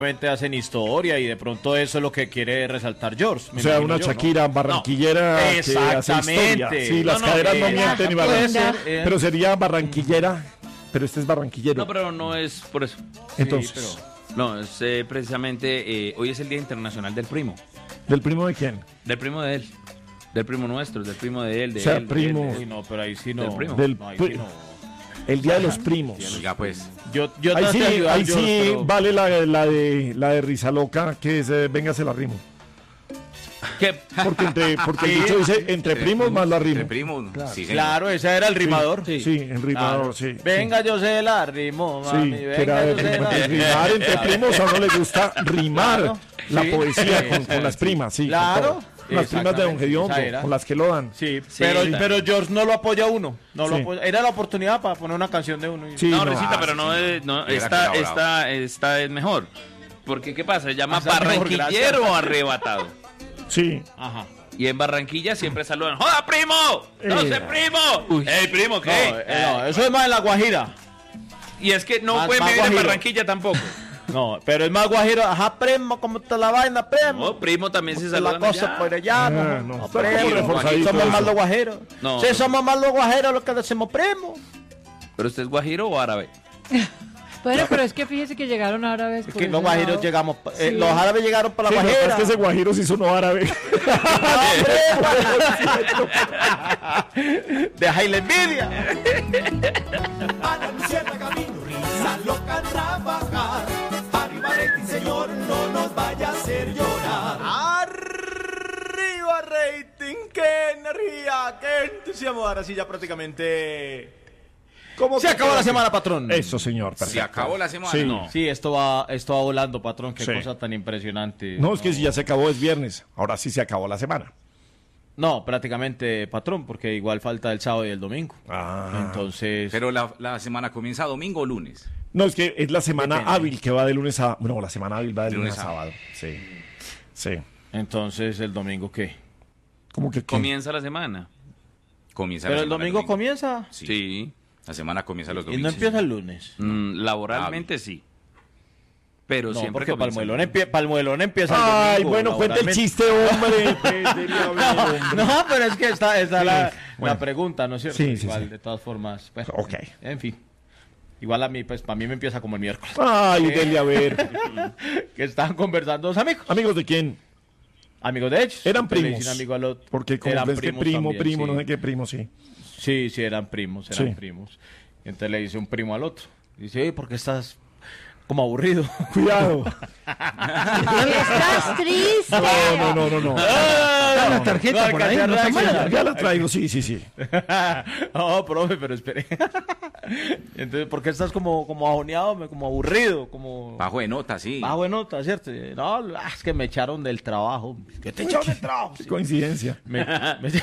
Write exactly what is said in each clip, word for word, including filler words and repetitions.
hacen historia y de pronto eso es lo que quiere resaltar George. O sea, una yo, Shakira ¿no? barranquillera No. que hace historia. Sí, las no, no, caderas no eh, mienten ni puede barranquillera. ser, eh. Pero sería barranquillera, pero este es barranquillero. No, pero no es por eso. Entonces, Sí, pero, no, es eh, precisamente, eh, hoy es el Día Internacional del Primo. ¿del primo de quién? Del primo de él. Del primo nuestro, del primo de él, de O sea, él. de primo. él, de él. Uy, no, pero ahí sí no. Del primo. Del No, ahí pri- sí no. El día de los primos. Oiga, pues. Yo, yo Ahí traté sí, de ayudar, ahí George, sí pero- vale la, la de la de risa loca, que es eh, venga se la rimo. ¿Qué? Porque entre, porque el Sí. dicho dice entre primos más la Entre rimo. primos. Sí, señor. Claro, ese era el rimador. Sí, sí, en rimador, Claro. sí. Venga, yo se la rimo, Sí, mami. que venga, era yo se la de rimar entre primos, a uno le gusta rimar Claro, la sí. poesía con, con las primas, sí. con Claro, todo. Con las primas de Don exactamente, Gediondo, esa era. con las que lo dan. Sí, Sí, pero, está. pero George no lo apoya a uno. No lo Sí. apoya. Era la oportunidad para poner una canción de uno. y- Sí, No, no, Risita, ah, pero sí, no, sí. es, no Hubiera esta, colaborado. esta, esta es mejor. Porque, ¿qué pasa? Se llama Esa es mejor, barranquillero gracias. arrebatado. Sí. Ajá. Y en Barranquilla siempre saludan, ¡joda, primo! ¡No Eh. sé, primo! ¡Ey, primo, No, qué! eh, no, eso es más en la Guajira. Y es que no Más- pueden más vivir en guajiro. Barranquilla tampoco. No, pero es más guajiro. Ajá, primo, ¿cómo está la vaina, primo? No, primo también se ¿Cómo está saludan la cosa allá. por allá? Ah, no, no, no, está primo. como reforzadito Somos eso. más los guajeros. No, sí, pero- somos más los guajeros los que decimos primo. ¿Pero usted es guajiro o árabe? Bueno, pero es que fíjese que llegaron árabes. Es por que ese los guajiros lado. llegamos. eh, Sí. Los árabes llegaron para Sí, la lo que guajera. pasa es que ese guajiro sí sonó árabe. Deja y la envidia. A la Luciana camino, risa loca trabajar. Arriba rating, señor, no nos vaya a hacer llorar. Arriba rating, qué energía, qué entusiasmo. Ahora sí ya prácticamente. ¿Cómo Se que acabó la queda? semana, patrón. Eso, señor. Perfecto. Se acabó la semana. Sí. No. Sí, esto va, esto va volando, patrón. Qué Sí. cosa tan impresionante. No, es que si ya se acabó es viernes. Ahora sí se acabó la semana. No, prácticamente, patrón, porque igual falta el sábado y el domingo. Ah. Entonces. Pero la, la semana comienza domingo o lunes. No, es que es la semana Depende. hábil que va de lunes a... No, la semana hábil va de De lunes, lunes a a- sábado. Sí. Sí. Entonces, ¿el domingo qué? ¿Cómo que qué? Comienza la semana. Comienza Pero la el semana domingo comienza Sí. Sí. La semana comienza los y no domingos. empieza el lunes. Mm, laboralmente sí. Pero No, siempre porque para el comienza el muelón, lunes. empie- pa'l muelón empieza el Ay, domingo. bueno, cuenta el laboralmente. chiste, hombre. Pues, debería haber, hombre. No, pero es que está, está la, bueno. la pregunta, ¿no es cierto? Sí, sí, Igual, sí. de todas formas. Bueno, Ok. En fin. Igual a mí, pues, para mí me empieza como el miércoles. Ay, dele a ver. Que estaban conversando dos amigos. ¿Amigos de quién? Amigos de ellos. Eran Entonces le primos. dicen amigo al otro. Porque como Eran ves que primos primo, también, primo, sí. no sé qué primo, sí. Sí, sí, eran primos, eran Sí. primos. Y entonces le dice un primo al otro. Dice, oye, ¿por qué estás como aburrido? Cuidado. Estás triste. No, no, no, no, no. ¿Está la tarjeta por ahí, no está Ya, ya la traigo, sí, sí, sí. No, profe, pero espere. Entonces, ¿por qué estás como, como ajoneado, como aburrido, como Bajo de nota, sí. bajo de nota, cierto? No, ah, es que me echaron del trabajo. ¿Qué te echaron del trabajo? Qué coincidencia. Me- me-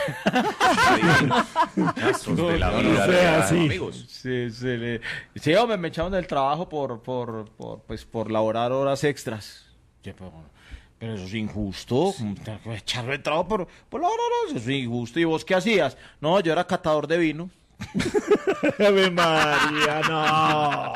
Casos de la no, vida no sea real, así. amigos. Sí, sí, le- sí, hombre, me echaron del trabajo por, por, por, pues, por laborar horas extras. Yo, pero, pero eso es injusto. ¿Cómo tengo que echarme del trabajo por, por laborar horas? Eso es injusto. ¿Y vos qué hacías? No, yo era catador de vino. Ave María, no.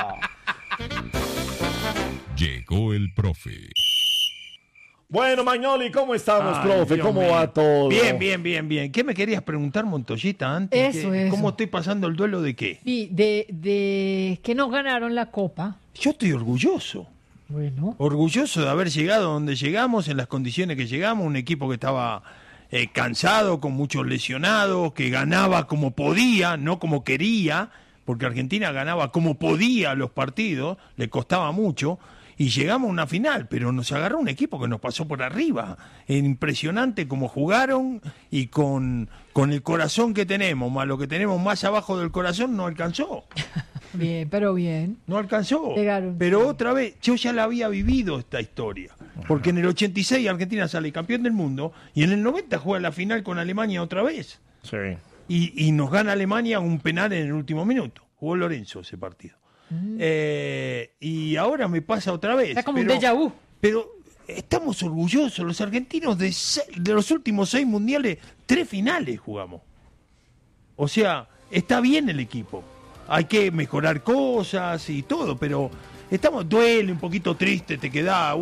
Llegó el profe. Bueno, Magnoli, ¿cómo estamos, Ay, profe? Dios ¿Cómo mío. va todo? Bien, bien, bien, bien. ¿Qué me querías preguntar, Montoyita, antes? Eso, ¿Qué- eso. ¿Cómo estoy pasando el duelo de qué? Sí, de, de que no ganaron la copa. Yo estoy orgulloso. Bueno, Orgulloso de haber llegado donde llegamos, en las condiciones que llegamos, un equipo que estaba eh, cansado, con muchos lesionados, que ganaba como podía, no como quería, porque Argentina ganaba como podía los partidos, le costaba mucho, y llegamos a una final, pero nos agarró un equipo que nos pasó por arriba. Impresionante como jugaron y con, con el corazón que tenemos, más lo que tenemos más abajo del corazón, no alcanzó. bien, pero bien. No alcanzó. Llegaron, Pero sí. otra vez, yo ya la había vivido esta historia. Porque en el ochenta y seis Argentina sale campeón del mundo y en el noventa juega la final con Alemania otra vez. Sí. Y, y nos gana Alemania un penal en el último minuto. Jugó Lorenzo ese partido. Eh, y ahora me pasa otra vez. Está como pero, un déjà vu. Pero estamos orgullosos. Los argentinos de, se- de los últimos seis mundiales, tres finales jugamos. O sea, está bien el equipo. Hay que mejorar cosas y todo, pero Estamos, duele, un poquito triste, te queda